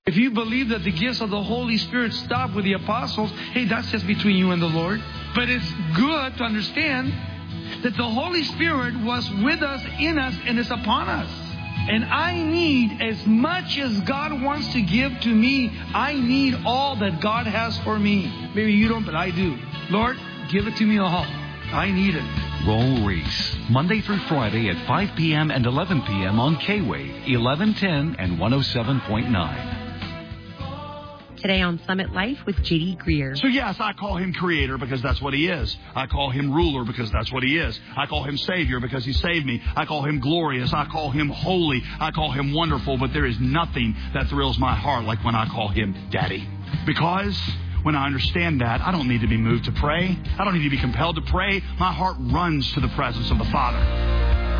If you believe that the gifts of the Holy Spirit stop with the apostles, hey, that's just between you and the Lord. But it's good to understand that the Holy Spirit was with us, in us, and is upon us. And I need, as much as God wants to give to me, I need all that God has for me. Maybe you don't, but I do. Lord, give it to me all. I need it. Raul Ries, Monday through Friday at 5 p.m. and 11 p.m. on K-Wave, 1110 and 107.9. Today on Summit Life with J.D. Greear. So yes, I call him Creator because that's what he is. I call him Ruler because that's what he is. I call him Savior because he saved me. I call him Glorious. I call him Holy. I call him Wonderful. But there is nothing that thrills my heart like when I call him Daddy. Because when I understand that, I don't need to be moved to pray. I don't need to be compelled to pray. My heart runs to the presence of the Father.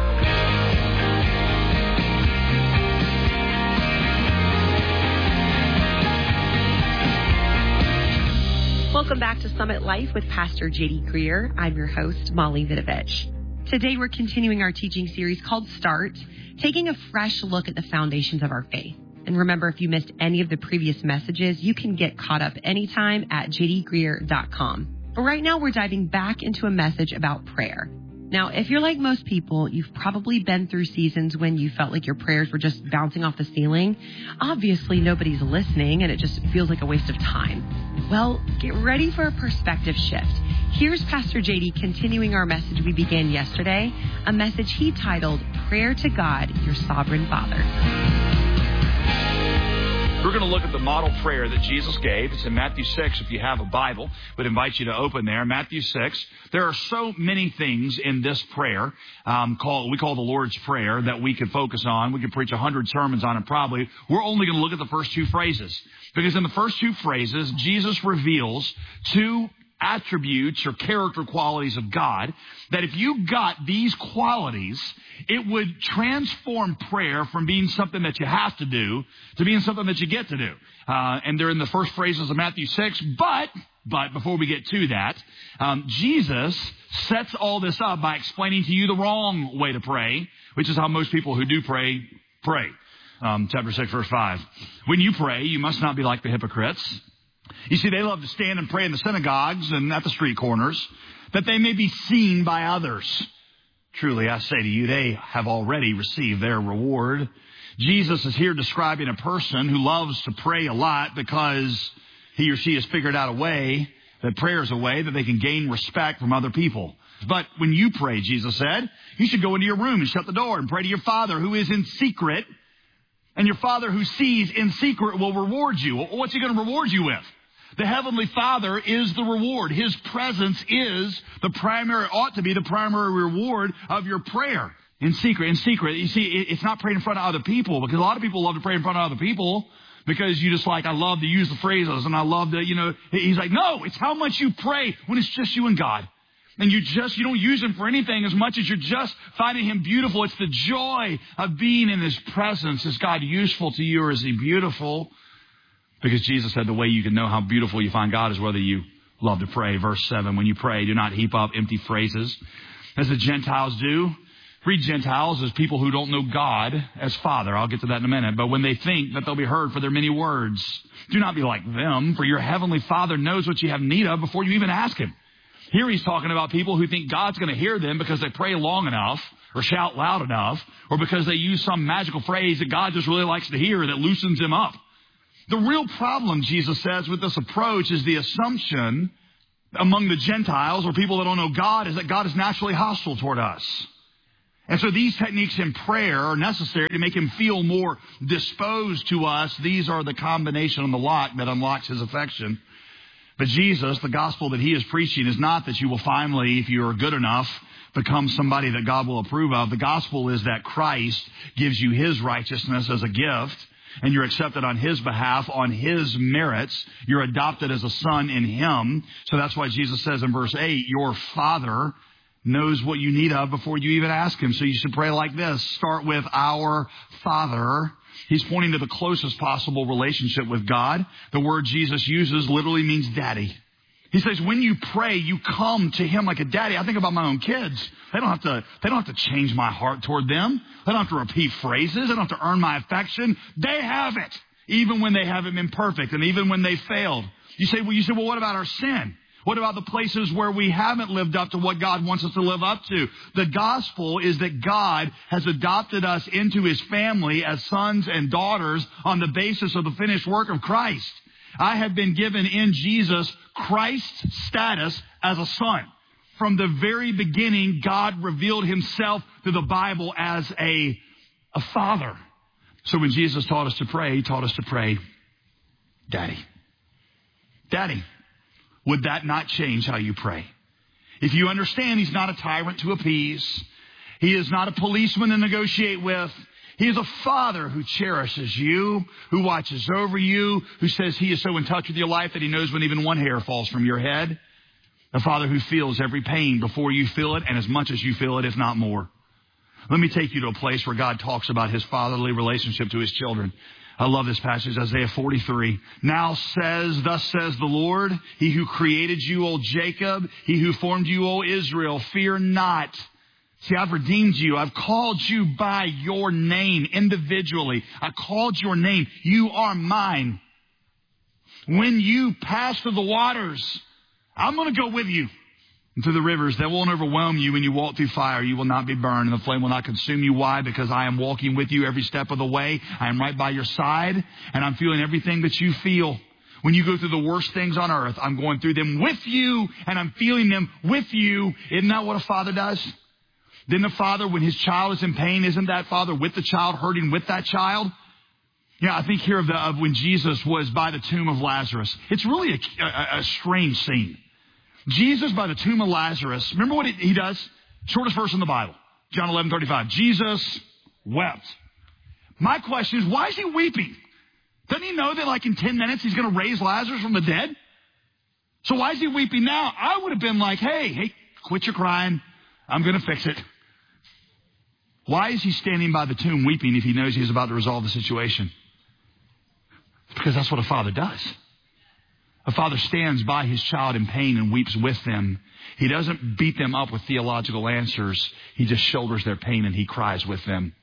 Welcome back to Summit Life with Pastor J.D. Greear. I'm your host, Molly Vidovich. Today we're continuing our teaching series called Start, taking a fresh look at the foundations of our faith. And remember, if you missed any of the previous messages, you can get caught up anytime at jdgreear.com. But right now we're diving back into a message about prayer. Now, if you're like most people, you've probably been through seasons when you felt like your prayers were just bouncing off the ceiling. Obviously, nobody's listening, and it just feels like a waste of time. Well, get ready for a perspective shift. Here's Pastor J.D. continuing our message we began yesterday, a message he titled, Prayer to God, Your Sovereign Father. We're going to look at the model prayer that Jesus gave. It's in Matthew 6. If you have a Bible, would invite you to open there. Matthew 6. There are so many things in this prayer we call the Lord's Prayer that we could focus on. We could preach 100 sermons on it probably. We're only going to look at the first two phrases. Because in the first two phrases, Jesus reveals two attributes or character qualities of God, that if you got these qualities, it would transform prayer from being something that you have to do to being something that you get to do. And they're in the first phrases of Matthew 6. But before we get to that, Jesus sets all this up by explaining to you the wrong way to pray, which is how most people who do pray. Chapter 6, verse 5. When you pray, you must not be like the hypocrites. You see, they love to stand and pray in the synagogues and at the street corners, that they may be seen by others. Truly, I say to you, they have already received their reward. Jesus is here describing a person who loves to pray a lot because he or she has figured out a way, that prayer is a way that they can gain respect from other people. But when you pray, Jesus said, you should go into your room and shut the door and pray to your Father who is in secret. And your Father who sees in secret will reward you. What's he going to reward you with? The Heavenly Father is the reward. His presence is ought to be the primary reward of your prayer. In secret. You see, it's not praying in front of other people, because a lot of people love to pray in front of other people because you just I love to use the phrases and I love to, he's like, no, it's how much you pray when it's just you and God. And you don't use him for anything as much as you're just finding him beautiful. It's the joy of being in his presence. Is God useful to you, or is he beautiful? Because Jesus said the way you can know how beautiful you find God is whether you love to pray. Verse 7, when you pray, do not heap up empty phrases as the Gentiles do. Read Gentiles as people who don't know God as Father. I'll get to that in a minute. But when they think that they'll be heard for their many words, do not be like them, for your heavenly Father knows what you have need of before you even ask him. Here he's talking about people who think God's going to hear them because they pray long enough or shout loud enough or because they use some magical phrase that God just really likes to hear that loosens him up. The real problem, Jesus says, with this approach is the assumption among the Gentiles or people that don't know God is that God is naturally hostile toward us. And so these techniques in prayer are necessary to make him feel more disposed to us. These are the combination on the lock that unlocks his affection. But Jesus, the gospel that he is preaching, is not that you will finally, if you are good enough, become somebody that God will approve of. The gospel is that Christ gives you his righteousness as a gift, and you're accepted on his behalf, on his merits. You're adopted as a son in him. So that's why Jesus says in verse 8, your Father knows what you need of before you even ask him. So you should pray like this. Start with our Father. He's pointing to the closest possible relationship with God. The word Jesus uses literally means daddy. He says, when you pray, you come to him like a daddy. I think about my own kids. They don't have to change my heart toward them. They don't have to repeat phrases. They don't have to earn my affection. They have it. even when they haven't been perfect and even when they failed. You say, well, what about our sin? What about the places where we haven't lived up to what God wants us to live up to? The gospel is that God has adopted us into his family as sons and daughters on the basis of the finished work of Christ. I have been given in Jesus Christ's status as a son. From the very beginning, God revealed himself through the Bible as a father. So when Jesus taught us to pray, he taught us to pray, Daddy. Daddy. Would that not change how you pray? If you understand he's not a tyrant to appease, he is not a policeman to negotiate with, he is a father who cherishes you, who watches over you, who says he is so in touch with your life that he knows when even one hair falls from your head. A father who feels every pain before you feel it and as much as you feel it, if not more. Let me take you to a place where God talks about his fatherly relationship to his children. I love this passage, Isaiah 43. Thus says the Lord, he who created you, O Jacob, he who formed you, O Israel, fear not. See, I've redeemed you. I've called you by your name individually. I called your name. You are mine. When you pass through the waters, I'm going to go with you. And through the rivers that won't overwhelm you. When you walk through fire, you will not be burned, and the flame will not consume you. Why? Because I am walking with you every step of the way. I am right by your side, and I'm feeling everything that you feel. When you go through the worst things on earth, I'm going through them with you, and I'm feeling them with you. Isn't that what a father does? Then the father, when his child is in pain, isn't that father with the child, hurting with that child? Yeah, I think here of when Jesus was by the tomb of Lazarus. It's really a strange scene. Jesus by the tomb of Lazarus. Remember what he does? Shortest verse in the Bible. John 11:35. Jesus wept. My question is, why is he weeping? Doesn't he know that like in 10 minutes he's going to raise Lazarus from the dead? So why is he weeping now? I would have been like, hey, quit your crying. I'm going to fix it. Why is he standing by the tomb weeping if he knows he's about to resolve the situation? It's because that's what a father does. A father stands by his child in pain and weeps with them. He doesn't beat them up with theological answers. He just shoulders their pain and he cries with them.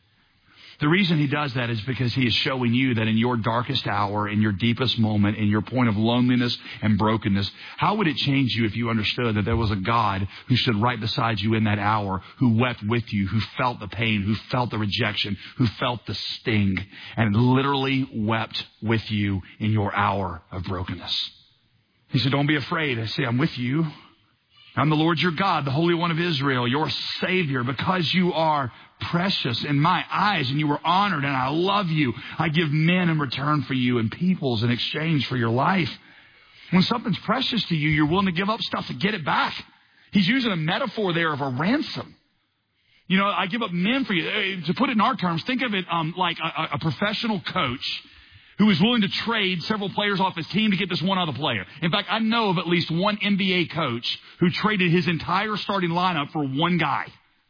The reason he does that is because he is showing you that in your darkest hour, in your deepest moment, in your point of loneliness and brokenness, how would it change you if you understood that there was a God who stood right beside you in that hour, who wept with you, who felt the pain, who felt the rejection, who felt the sting, and literally wept with you in your hour of brokenness? He said, don't be afraid. I say, I'm with you. I'm the Lord your God, the Holy One of Israel, your Savior. Because you are precious in my eyes and you were honored and I love you, I give men in return for you and peoples in exchange for your life. When something's precious to you, you're willing to give up stuff to get it back. He's using a metaphor there of a ransom. You know, I give up men for you. To put it in our terms, think of it like a professional coach who is willing to trade several players off his team to get this one other player. In fact, I know of at least one NBA coach who traded his entire starting lineup for one guy.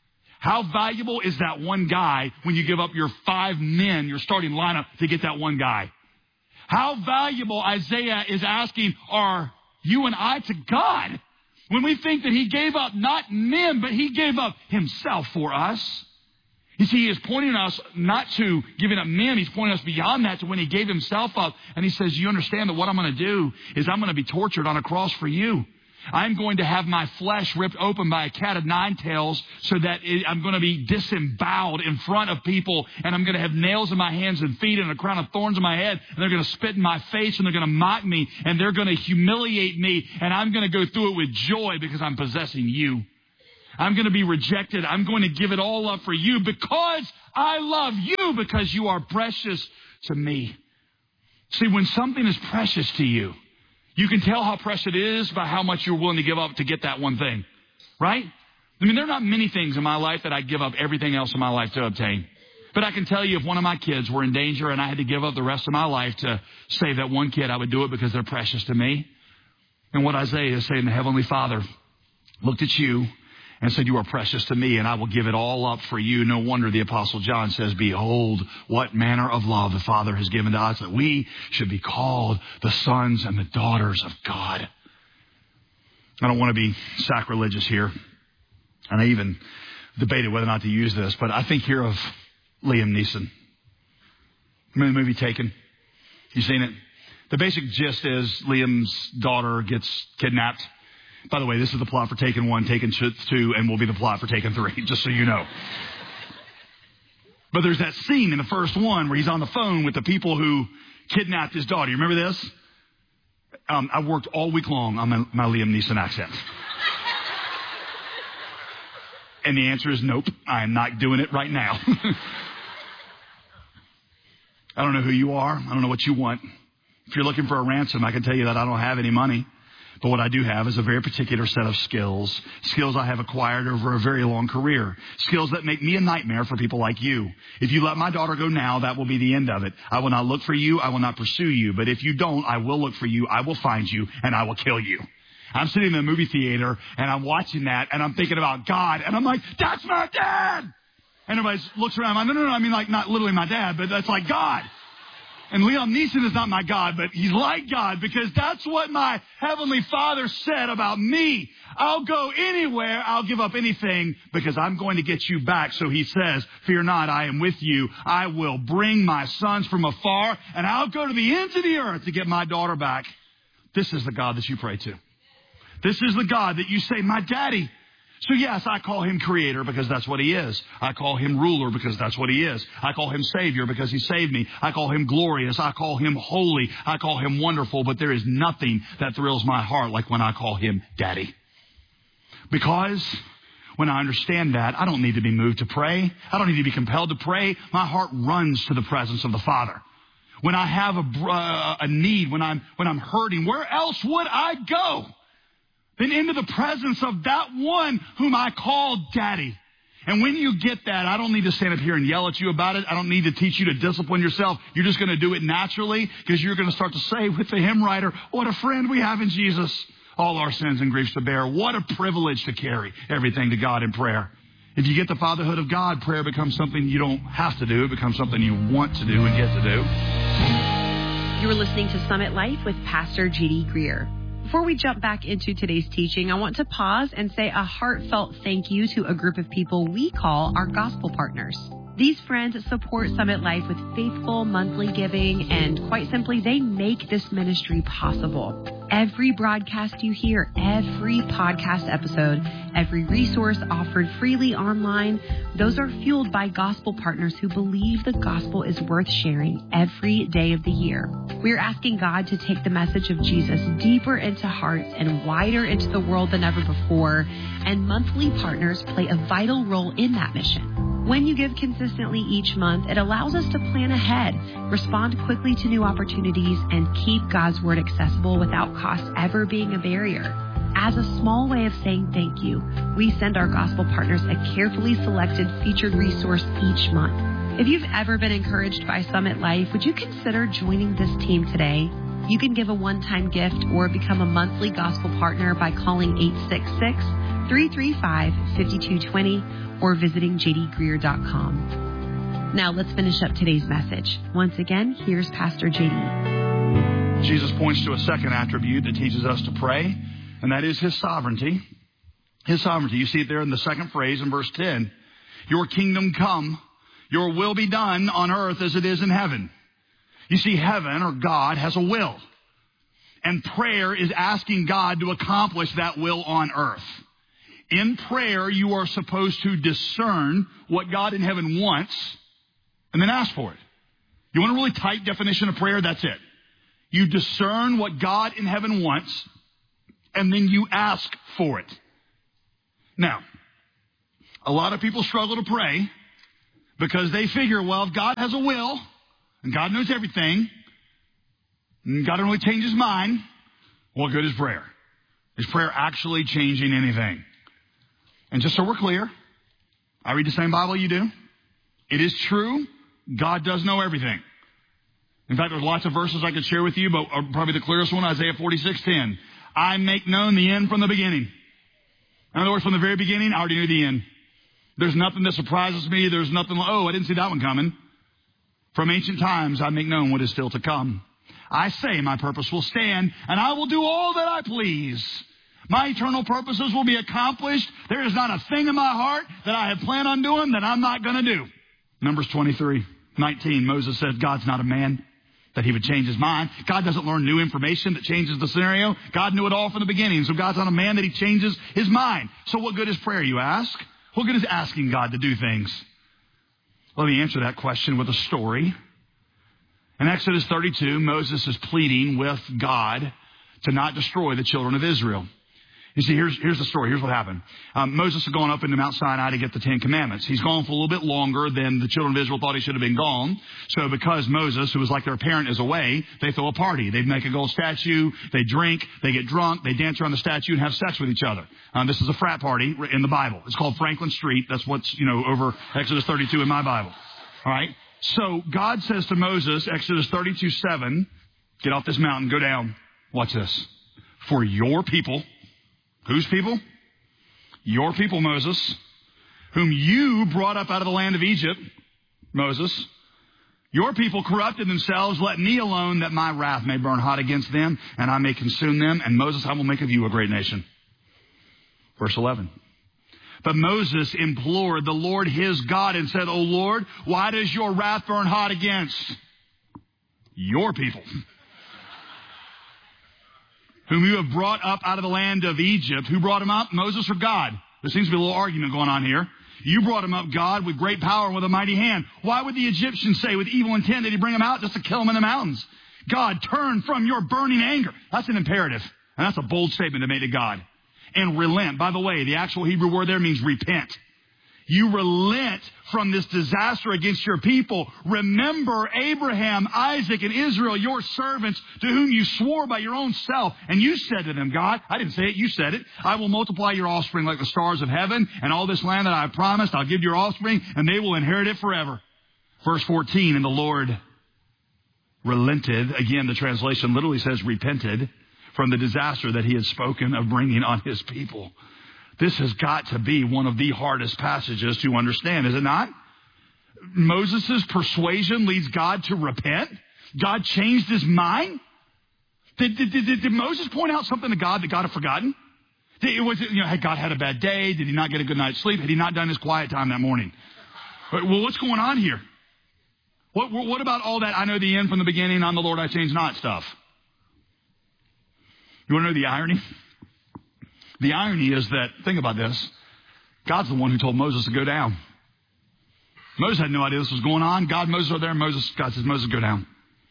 How valuable is that one guy when you give up your 5 men, your starting lineup, to get that one guy? How valuable, Isaiah is asking, are you and I to God when we think that he gave up not men, but he gave up himself for us? You see, he is pointing us not to giving up men. He's pointing us beyond that to when he gave himself up. And he says, you understand that what I'm going to do is I'm going to be tortured on a cross for you. I'm going to have my flesh ripped open by a cat of 9 tails so that I'm going to be disemboweled in front of people, and I'm going to have nails in my hands and feet and a crown of thorns in my head, and they're going to spit in my face and they're going to mock me and they're going to humiliate me, and I'm going to go through it with joy because I'm possessing you. I'm going to be rejected. I'm going to give it all up for you because I love you, because you are precious to me. See, when something is precious to you, you can tell how precious it is by how much you're willing to give up to get that one thing, right? I mean, there are not many things in my life that I give up everything else in my life to obtain. But I can tell you if one of my kids were in danger and I had to give up the rest of my life to save that one kid, I would do it because they're precious to me. And what Isaiah is saying, the Heavenly Father looked at you and said, you are precious to me, and I will give it all up for you. No wonder the Apostle John says, behold, what manner of love the Father has given to us, that we should be called the sons and the daughters of God. I don't want to be sacrilegious here, and I even debated whether or not to use this, but I think here of Liam Neeson. Remember the movie Taken? You seen it? The basic gist is Liam's daughter gets kidnapped. By the way, this is the plot for Taken 1, Taken 2, and will be the plot for Taken 3, just so you know. But there's that scene in the first one where he's on the phone with the people who kidnapped his daughter. You remember this? I worked all week long on my Liam Neeson accent. And the answer is nope, I am not doing it right now. I don't know who you are. I don't know what you want. If you're looking for a ransom, I can tell you that I don't have any money. But what I do have is a very particular set of skills I have acquired over a very long career, skills that make me a nightmare for people like you. If you let my daughter go now, that will be the end of it. I will not look for you. I will not pursue you. But if you don't, I will look for you. I will find you, and I will kill you. I'm sitting in the movie theater, and I'm watching that, and I'm thinking about God, and I'm like, that's my dad! And everybody looks around. I'm like, no, I mean, like, not literally my dad, but that's like God. And Liam Neeson is not my God, but he's like God, because that's what my Heavenly Father said about me. I'll go anywhere. I'll give up anything because I'm going to get you back. So he says, fear not, I am with you. I will bring my sons from afar, and I'll go to the ends of the earth to get my daughter back. This is the God that you pray to. This is the God that you say, my daddy. So yes, I call him creator because that's what he is. I call him ruler because that's what he is. I call him savior because he saved me. I call him glorious. I call him holy. I call him wonderful. But there is nothing that thrills my heart like when I call him daddy. Because when I understand that, I don't need to be moved to pray. I don't need to be compelled to pray. My heart runs to the presence of the Father. When I have a need, when I'm hurting, where else would I go than into the presence of that one whom I call daddy? And when you get that, I don't need to stand up here and yell at you about it. I don't need to teach you to discipline yourself. You're just going to do it naturally because you're going to start to say with the hymn writer, what a friend we have in Jesus. All our sins and griefs to bear. What a privilege to carry everything to God in prayer. If you get the fatherhood of God, prayer becomes something you don't have to do. It becomes something you want to do and get to do. You are listening to Summit Life with Pastor J.D. Greer. Before we jump back into today's teaching, I want to pause and say a heartfelt thank you to a group of people we call our gospel partners. These friends support Summit Life with faithful monthly giving, and quite simply, they make this ministry possible. Every broadcast you hear, every podcast episode, every resource offered freely online, those are fueled by gospel partners who believe the gospel is worth sharing every day of the year. We're asking God to take the message of Jesus deeper into hearts and wider into the world than ever before, and monthly partners play a vital role in that mission. When you give consistently each month, it allows us to plan ahead, respond quickly to new opportunities, and keep God's Word accessible without cost ever being a barrier. As a small way of saying thank you, we send our gospel partners a carefully selected featured resource each month. If you've ever been encouraged by Summit Life, would you consider joining this team today? You can give a one-time gift or become a monthly gospel partner by calling 866-335-5220 or visiting jdgreer.com. Now let's finish up today's message. Once again, here's Pastor JD. Jesus points to a second attribute that teaches us to pray, and that is his sovereignty. His sovereignty. You see it there in the second phrase in verse 10. Your kingdom come, your will be done on earth as it is in heaven. You see, heaven or God has a will. And prayer is asking God to accomplish that will on earth. In prayer, you are supposed to discern what God in heaven wants and then ask for it. You want a really tight definition of prayer? That's it. You discern what God in heaven wants and then you ask for it. Now, a lot of people struggle to pray because they figure, well, if God has a will and God knows everything and God don't really change his mind, what good is prayer? Is prayer actually changing anything? And just so we're clear, I read the same Bible you do. It is true, God does know everything. In fact, there's lots of verses I could share with you, but probably the clearest one, Isaiah 46:10. I make known the end from the beginning. In other words, from the very beginning, I already knew the end. There's nothing that surprises me. There's nothing, I didn't see that one coming. From ancient times, I make known what is still to come. I say my purpose will stand, and I will do all that I please. My eternal purposes will be accomplished. There is not a thing in my heart that I have planned on doing that I'm not going to do. Numbers 23:19, Moses said, God's not a man that he would change his mind. God doesn't learn new information that changes the scenario. God knew it all from the beginning. So God's not a man that he changes his mind. So what good is prayer, you ask? What good is asking God to do things? Let me answer that question with a story. In Exodus 32, Moses is pleading with God to not destroy the children of Israel. You see, here's the story. Here's what happened. Moses is going up into Mount Sinai to get the Ten Commandments. He's gone for a little bit longer than the children of Israel thought he should have been gone. So because Moses, who was like their parent, is away, they throw a party. They make a gold statue. They drink. They get drunk. They dance around the statue and have sex with each other. This is a frat party in the Bible. It's called Franklin Street. That's what's, over Exodus 32 in my Bible. All right. So God says to Moses, Exodus 32:7, get off this mountain, go down. Watch this. For your people. Whose people? Your people, Moses, whom you brought up out of the land of Egypt, Moses. Your people corrupted themselves. Let me alone that my wrath may burn hot against them and I may consume them. And Moses, I will make of you a great nation. Verse 11. But Moses implored the Lord his God and said, O Lord, why does your wrath burn hot against your people? Whom you have brought up out of the land of Egypt. Who brought him up? Moses or God? There seems to be a little argument going on here. You brought him up, God, with great power and with a mighty hand. Why would the Egyptians say with evil intent did he bring him out just to kill him in the mountains? God, turn from your burning anger. That's an imperative. And that's a bold statement to make to God. And relent. By the way, the actual Hebrew word there means repent. You relent from this disaster against your people. Remember Abraham, Isaac, and Israel, your servants, to whom you swore by your own self. And you said to them, God, I didn't say it, you said it. I will multiply your offspring like the stars of heaven, and all this land that I have promised, I'll give your offspring, and they will inherit it forever. Verse 14, and the Lord relented. Again, the translation literally says repented from the disaster that he had spoken of bringing on his people. This has got to be one of the hardest passages to understand, is it not? Moses' persuasion leads God to repent. God changed his mind. Did Moses point out something to God that God had forgotten? Had God had a bad day? Did he not get a good night's sleep? Had he not done his quiet time that morning? Well, what's going on here? What about all that I know the end from the beginning, I'm the Lord, I change not stuff? You want to know the irony? The irony is that, think about this, God's the one who told Moses to go down. Moses had no idea this was going on. God, Moses are there. God says, Moses, go down.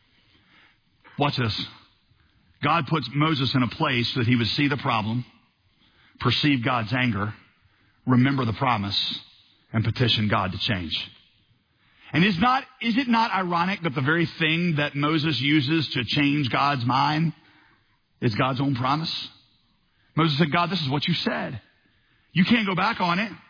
Watch this. God puts Moses in a place that he would see the problem, perceive God's anger, remember the promise, and petition God to change. And is it not ironic that the very thing that Moses uses to change God's mind is God's own promise? Moses said, God, this is what you said. You can't go back on it.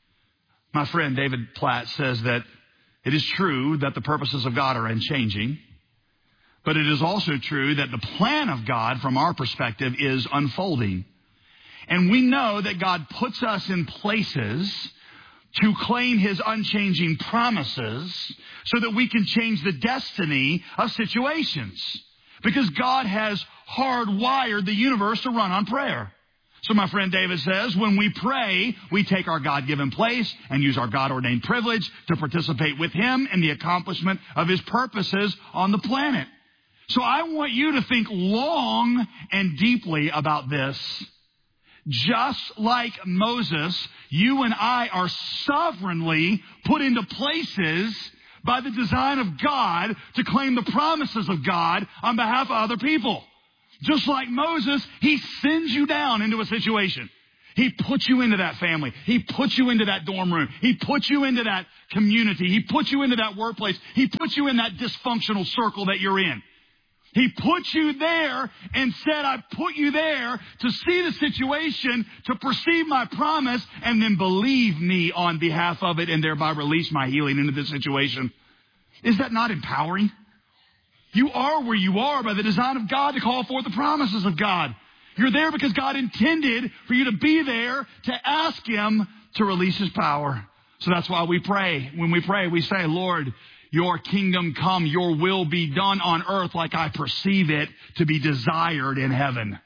My friend David Platt says that it is true that the purposes of God are unchanging, but it is also true that the plan of God from our perspective is unfolding. And we know that God puts us in places to claim his unchanging promises so that we can change the destiny of situations. Because God has hardwired the universe to run on prayer. So my friend David says, when we pray, we take our God-given place and use our God-ordained privilege to participate with him in the accomplishment of his purposes on the planet. So I want you to think long and deeply about this. Just like Moses, you and I are sovereignly put into places by the design of God to claim the promises of God on behalf of other people. Just like Moses, he sends you down into a situation. He puts you into that family. He puts you into that dorm room. He puts you into that community. He puts you into that workplace. He puts you in that dysfunctional circle that you're in. He put you there and said, I put you there to see the situation, to perceive my promise, and then believe me on behalf of it and thereby release my healing into this situation. Is that not empowering? You are where you are by the design of God to call forth the promises of God. You're there because God intended for you to be there to ask him to release his power. So that's why we pray. When we pray, we say, Lord, your kingdom come, your will be done on earth like I perceive it to be desired in heaven.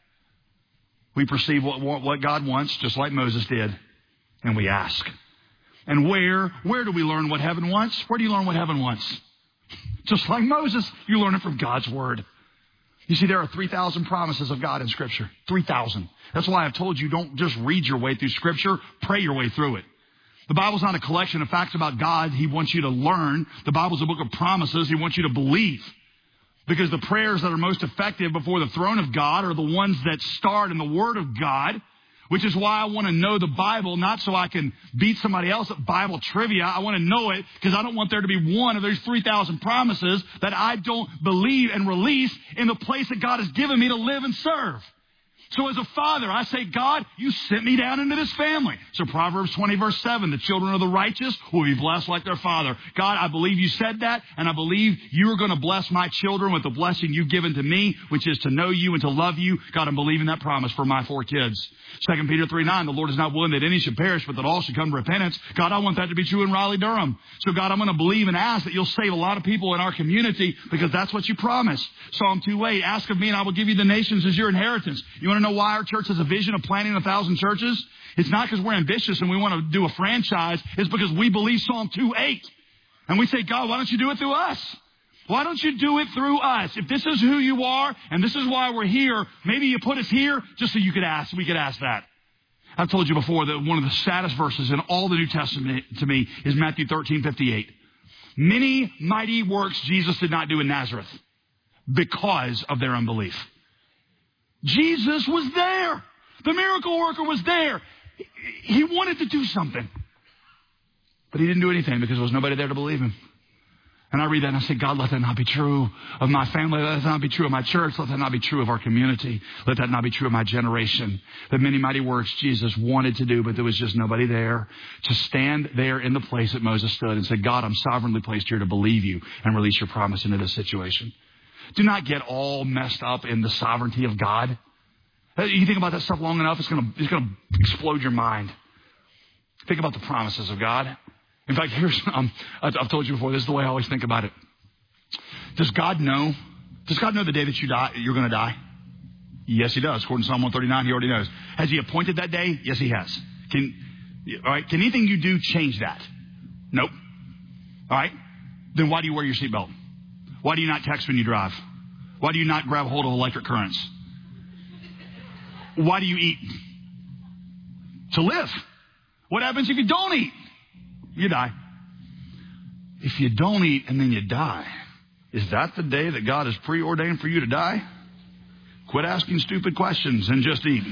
We perceive what God wants, just like Moses did, and we ask. And where do we learn what heaven wants? Where do you learn what heaven wants? Just like Moses, you learn it from God's Word. You see, there are 3,000 promises of God in Scripture. 3,000. That's why I've told you, don't just read your way through Scripture. Pray your way through it. The Bible's not a collection of facts about God He wants you to learn. The Bible's a book of promises He wants you to believe. Because the prayers that are most effective before the throne of God are the ones that start in the Word of God. Which is why I want to know the Bible, not so I can beat somebody else at Bible trivia. I want to know it because I don't want there to be one of those 3,000 promises that I don't believe and release in the place that God has given me to live and serve. So as a father, I say, God, you sent me down into this family. So Proverbs 20 verse 7, the children of the righteous will be blessed like their father. God, I believe you said that, and I believe you are going to bless my children with the blessing you've given to me, which is to know you and to love you. God, I'm believing that promise for my 4 kids. 2 Peter 3:9, the Lord is not willing that any should perish, but that all should come to repentance. God, I want that to be true in Raleigh-Durham. So God, I'm going to believe and ask that you'll save a lot of people in our community because that's what you promised. Psalm 2:8, ask of me and I will give you the nations as your inheritance. You want to know why our church has a vision of planting 1,000 churches? It's not because we're ambitious and we want to do a franchise. It's because we believe Psalm 2:8. And we say, God, why don't you do it through us? Why don't you do it through us? If this is who you are and this is why we're here, maybe you put us here just so you could ask. We could ask that. I've told you before that one of the saddest verses in all the New Testament to me is Matthew 13:58. Many mighty works Jesus did not do in Nazareth because of their unbelief. Jesus was there. The miracle worker was there. He wanted to do something. But he didn't do anything because there was nobody there to believe him. And I read that and I say, God, let that not be true of my family. Let that not be true of my church. Let that not be true of our community. Let that not be true of my generation. That many mighty works Jesus wanted to do, but there was just nobody there to stand there in the place that Moses stood and say, God, I'm sovereignly placed here to believe you and release your promise into this situation. Do not get all messed up in the sovereignty of God. You think about that stuff long enough, it's going to explode your mind. Think about the promises of God. In fact, here's I've told you before, this is the way I always think about it. Does God know the day that you're going to die? Yes, he does. According to Psalm 139, he already knows. Has he appointed that day? Yes, he has. Can anything you do change that? Nope. All right. Then why do you wear your seatbelt? Why do you not text when you drive? Why do you not grab hold of electric currents? Why do you eat? To live. What happens if you don't eat? You die. If you don't eat and then you die, is that the day that God has preordained for you to die? Quit asking stupid questions and just eat.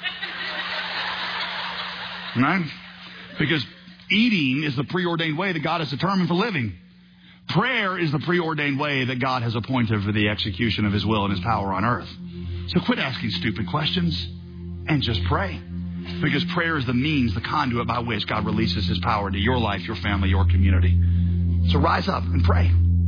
Right? Because eating is the preordained way that God has determined for living. Prayer is the preordained way that God has appointed for the execution of his will and his power on earth. So quit asking stupid questions and just pray. Because prayer is the means, the conduit by which God releases his power into your life, your family, your community. So rise up and pray.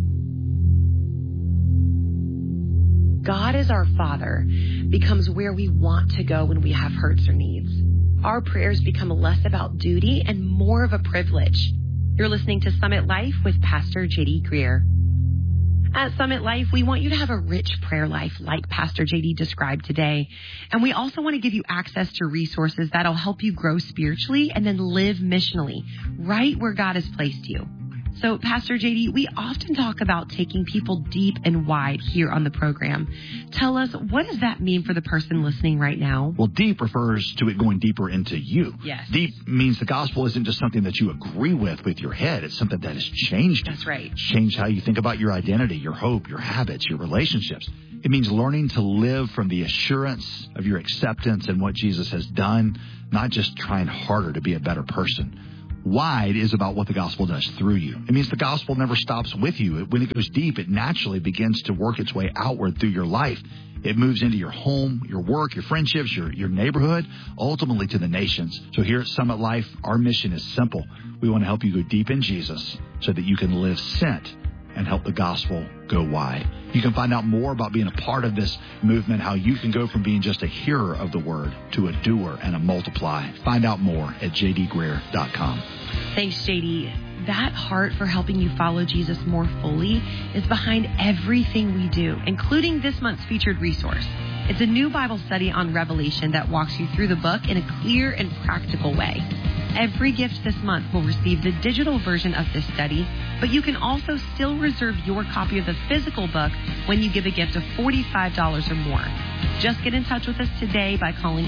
God as our Father becomes where we want to go when we have hurts or needs. Our prayers become less about duty and more of a privilege. You're listening to Summit Life with Pastor J.D. Greer. At Summit Life, we want you to have a rich prayer life like Pastor J.D. described today. And we also want to give you access to resources that'll help you grow spiritually and then live missionally right where God has placed you. So, Pastor J.D., we often talk about taking people deep and wide here on the program. Tell us, what does that mean for the person listening right now? Well, deep refers to it going deeper into you. Yes. Deep means the gospel isn't just something that you agree with your head. It's something that has changed you. That's right. It's changed how you think about your identity, your hope, your habits, your relationships. It means learning to live from the assurance of your acceptance and what Jesus has done, not just trying harder to be a better person. Wide is about what the gospel does through you. It means the gospel never stops with you. When it goes deep, it naturally begins to work its way outward through your life. It moves into your home, your work, your friendships, your neighborhood, ultimately to the nations. So here at Summit Life, our mission is simple. We want to help you go deep in Jesus so that you can live sent and help the gospel go wide. You can find out more about being a part of this movement, how you can go from being just a hearer of the word to a doer and a multiply. Find out more at jdgreer.com. Thanks, JD. That heart for helping you follow Jesus more fully is behind everything we do, including this month's featured resource. It's a new Bible study on Revelation that walks you through the book in a clear and practical way. Every gift this month will receive the digital version of this study, but you can also still reserve your copy of the physical book when you give a gift of $45 or more. Just get in touch with us today by calling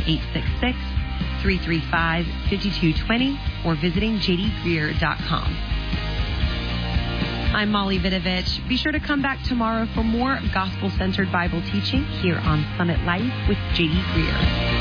866-335-5220 or visiting jdgreer.com. I'm Molly Vidovich. Be sure to come back tomorrow for more gospel-centered Bible teaching here on Summit Life with J.D. Greer.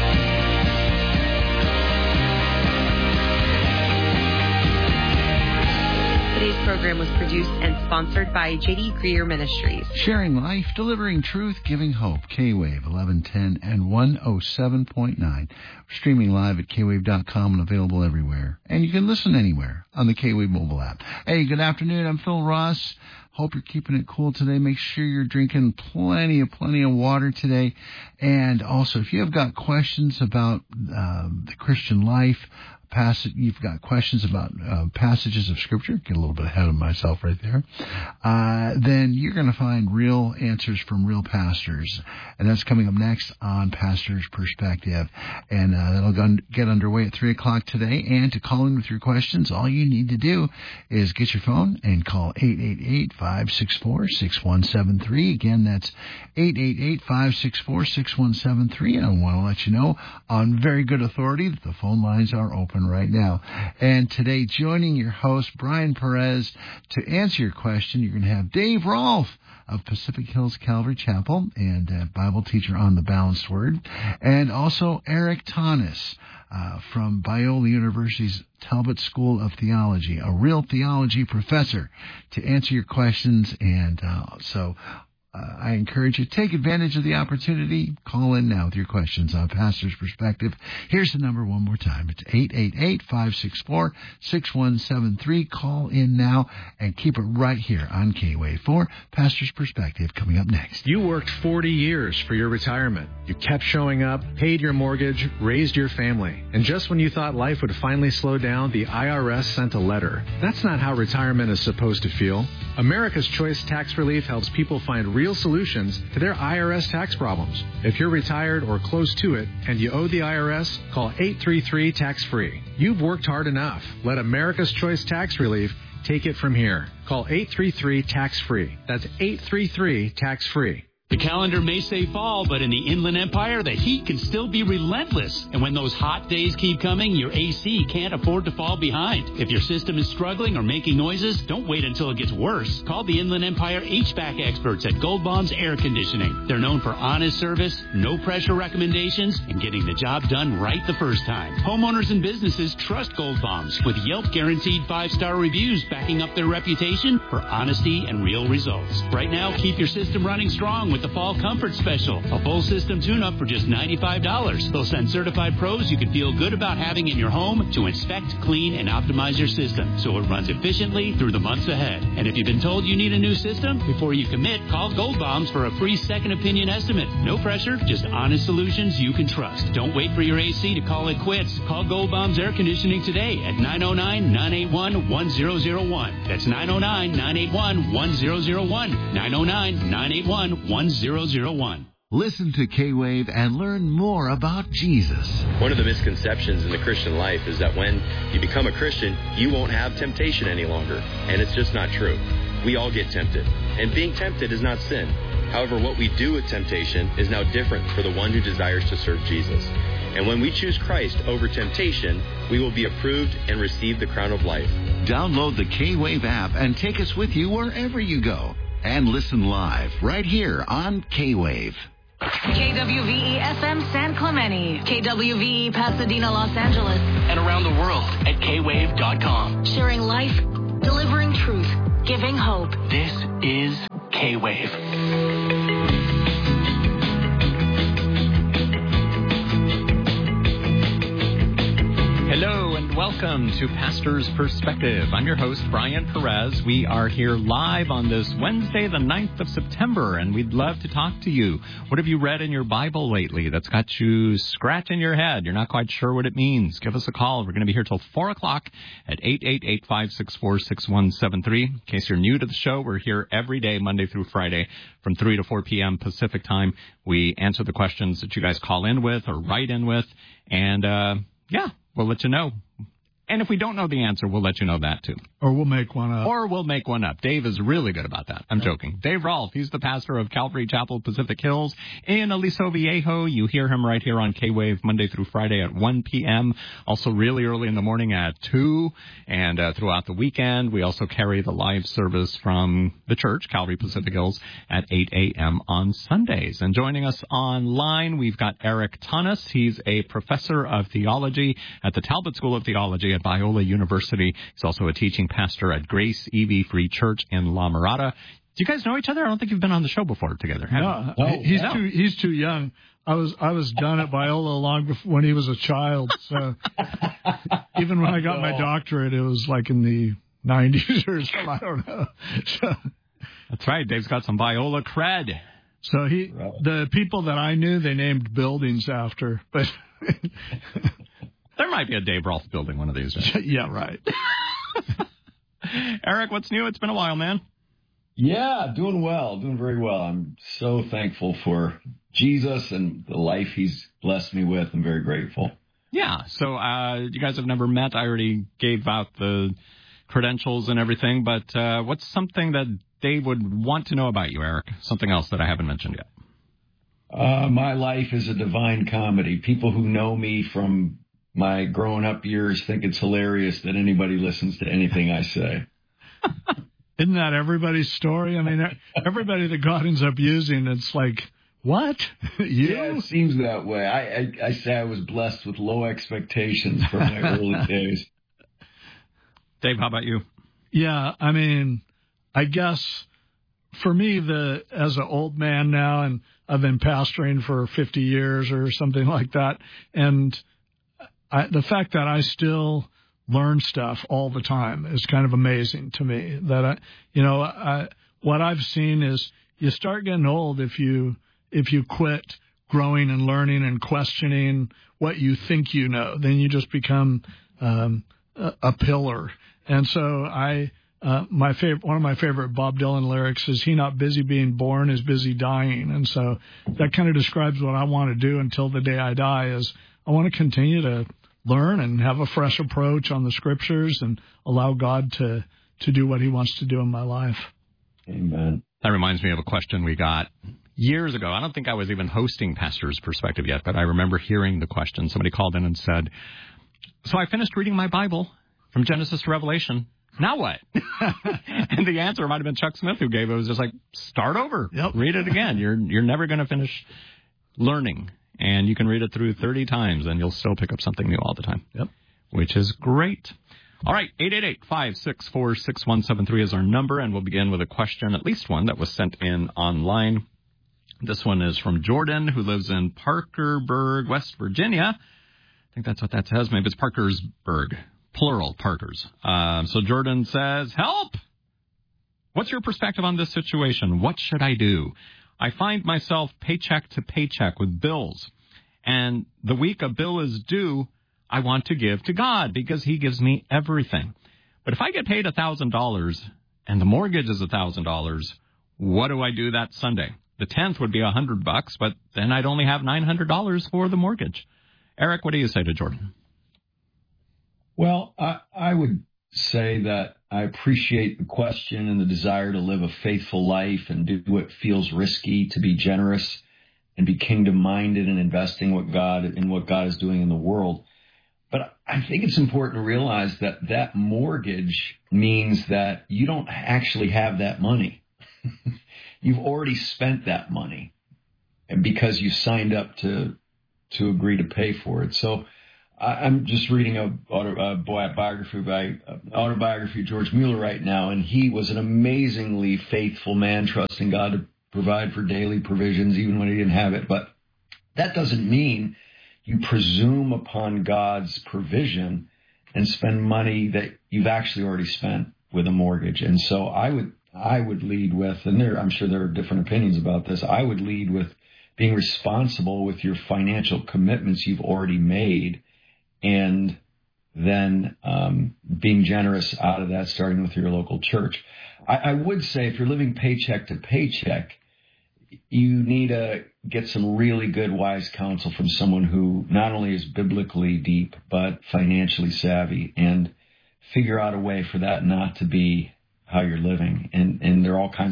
Today's program was produced and sponsored by J.D. Greer Ministries. Sharing life, delivering truth, giving hope. K-Wave 1110 and 107.9. Streaming live at kwave.com and available everywhere. And you can listen anywhere on the K-Wave mobile app. Hey, good afternoon. I'm Phil Ross. Hope you're keeping it cool today. Make sure you're drinking plenty of water today. And also, if you have got questions about the Christian life, you've got questions about passages of Scripture, get a little bit ahead of myself right there, then you're going to find real answers from real pastors. And that's coming up next on Pastor's Perspective. And that'll get underway at 3 o'clock today. And to call in with your questions, all you need to do is get your phone and call 888-564-6173. Again, that's 888-564-6173. And I want to let you know on very good authority that the phone lines are open right now. And today, joining your host, Brian Perez, to answer your question, you're going to have Dave Rolfe of Pacific Hills Calvary Chapel and Bible teacher on the Balanced Word, and also Eric Tanis from Biola University's Talbot School of Theology, a real theology professor, to answer your questions. And I encourage you to take advantage of the opportunity. Call in now with your questions on Pastor's Perspective. Here's the number one more time. It's 888-564-6173. Call in now and keep it right here on K-Wave for Pastor's Perspective coming up next. You worked 40 years for your retirement. You kept showing up, paid your mortgage, raised your family. And just when you thought life would finally slow down, the IRS sent a letter. That's not how retirement is supposed to feel. America's Choice Tax Relief helps people find real solutions to their IRS tax problems. If you're retired or close to it and you owe the IRS, call 833-TAX-FREE. You've worked hard enough. Let America's Choice Tax Relief take it from here. Call 833-TAX-FREE. That's 833-TAX-FREE. The calendar may say fall, but in the Inland Empire, the heat can still be relentless. And when those hot days keep coming, your AC can't afford to fall behind. If your system is struggling or making noises, don't wait until it gets worse. Call the Inland Empire HVAC experts at Gold Bombs Air Conditioning. They're known for honest service, no pressure recommendations, and getting the job done right the first time. Homeowners and businesses trust Gold Bombs with Yelp guaranteed 5-star reviews backing up their reputation for honesty and real results. Right now, keep your system running strong with the Fall Comfort Special, a full system tune-up for just $95. They'll send certified pros you can feel good about having in your home to inspect, clean, and optimize your system so it runs efficiently through the months ahead. And if you've been told you need a new system, before you commit, call Gold Bombs for a free second opinion estimate. No pressure, just honest solutions you can trust. Don't wait for your AC to call it quits. Call Gold Bombs Air Conditioning today at 909-981-1001. That's 909-981-1001. 909-981-1001. Listen to K-Wave and learn more about Jesus. One of the misconceptions in the Christian life is that when you become a Christian, you won't have temptation any longer. And it's just not true. We all get tempted. And being tempted is not sin. However, what we do with temptation is now different for the one who desires to serve Jesus. And when we choose Christ over temptation, we will be approved and receive the crown of life. Download the K-Wave app and take us with you wherever you go. And listen live right here on K-Wave. KWVE FM San Clemente, KWVE Pasadena, Los Angeles, And around the world at kwave.com. sharing life, delivering truth, giving hope. This is K-Wave. Hello and welcome to Pastor's Perspective. I'm your host, Brian Perez. We are here live on this Wednesday, the 9th of September, and we'd love to talk to you. What have you read in your Bible lately that's got you scratching your head? You're not quite sure what it means. Give us a call. We're going to be here till 4 o'clock at 888-564-6173. In case you're new to the show, we're here every day, Monday through Friday, from 3 to 4 p.m. Pacific time. We answer the questions that you guys call in with or write in with, and, we'll let you know And if we don't know the answer, we'll let you know that, too. Or we'll make one up. Dave is really good about that. I'm joking. Dave Rolfe, he's the pastor of Calvary Chapel, Pacific Hills in Aliso Viejo. You hear him right here on K-Wave Monday through Friday at 1 p.m., also really early in the morning at 2, and throughout the weekend. We also carry the live service from the church, Calvary Pacific Hills, at 8 a.m. on Sundays. And joining us online, we've got Eric Tanis. He's a professor of theology at the Talbot School of Theology at Biola University. He's also a teaching pastor at Grace EV Free Church in La Mirada. Do you guys know each other? I don't think you've been on the show before together. No, he's too young. I was done at Biola long before when he was a child. So even when I got my doctorate, it was like in the 90s or something. I don't know. So, that's right. Dave's got some Biola cred. So the people that I knew, they named buildings after, but. There might be a Dave Rolfe building one of these days. Yeah, right. Eric, what's new? It's been a while, man. Yeah, doing well, doing very well. I'm so thankful for Jesus and the life he's blessed me with. I'm very grateful. Yeah, so you guys have never met. I already gave out the credentials and everything, but what's something that Dave would want to know about you, Eric? Something else that I haven't mentioned yet. My life is a divine comedy. People who know me from my growing up years think it's hilarious that anybody listens to anything I say. Isn't that everybody's story? I mean, everybody that God ends up using, it's like, what? You? Yeah, it seems that way. I say I was blessed with low expectations from my early days. Dave, how about you? Yeah, I mean, I guess for me, as an old man now, and I've been pastoring for 50 years or something like that, and the fact that I still learn stuff all the time is kind of amazing to me. That what I've seen is you start getting old if you quit growing and learning and questioning what you think you know. Then you just become a pillar. And so one of my favorite Bob Dylan lyrics is, "He not busy being born is busy dying." And so that kind of describes what I want to do until the day I die. Is I want to continue to learn and have a fresh approach on the scriptures and allow God to do what he wants to do in my life. Amen. That reminds me of a question we got years ago. I don't think I was even hosting Pastor's Perspective yet, but I remember hearing the question. Somebody called in and said, "So I finished reading my Bible from Genesis to Revelation. Now what?" And the answer might have been Chuck Smith who gave it. It was just like, start over. Yep. Read it again. You're never going to finish learning. And you can read it through 30 times, and you'll still pick up something new all the time. Yep. Which is great. All right, 888-564-6173 is our number, and we'll begin with a question, at least one, that was sent in online. This one is from Jordan, who lives in Parkersburg, West Virginia. I think that's what that says. Maybe it's Parkersburg, plural Parkers. So Jordan says, "Help! What's your perspective on this situation? What should I do? I find myself paycheck to paycheck with bills, and the week a bill is due, I want to give to God because he gives me everything. But if I get paid $1,000 and the mortgage is $1,000, what do I do that Sunday? The 10th would be $100, but then I'd only have $900 for the mortgage." Eric, what do you say to Jordan? Well, I would say that I appreciate the question and the desire to live a faithful life and do what feels risky, to be generous and be kingdom-minded and investing in what God is doing in the world. But I think it's important to realize that that mortgage means that you don't actually have that money. You've already spent that money, and because you signed up to agree to pay for it. So I'm just reading a autobiography of George Mueller right now, and he was an amazingly faithful man, trusting God to provide for daily provisions even when he didn't have it. But that doesn't mean you presume upon God's provision and spend money that you've actually already spent with a mortgage. And so I would lead with, and I'm sure there are different opinions about this, I would lead with being responsible with your financial commitments you've already made, and then being generous out of that, starting with your local church. I would say if you're living paycheck to paycheck, you need to get some really good, wise counsel from someone who not only is biblically deep, but financially savvy, and figure out a way for that not to be how you're living. And there are all kinds